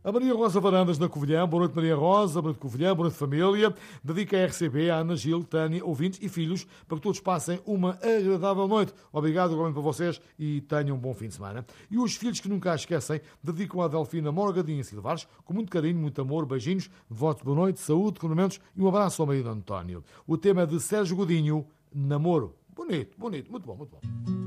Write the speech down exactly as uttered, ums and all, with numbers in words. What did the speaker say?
A Maria Rosa Varandas, na Covilhã. Boa noite, Maria Rosa. Boa noite, Covilhã. Boa noite, família. Dedica a R C B, a Ana, Gil, Tânia, ouvintes e filhos, para que todos passem uma agradável noite. Obrigado, igualmente, para vocês e tenham um bom fim de semana. E os filhos que nunca a esquecem, dedicam a Delfina Morgadinha Silvares, com muito carinho, muito amor, beijinhos, votos de boa noite, saúde, cumprimentos e um abraço ao marido António. O tema é de Sérgio Godinho, Namoro. Bonito, bonito, muito bom, muito bom.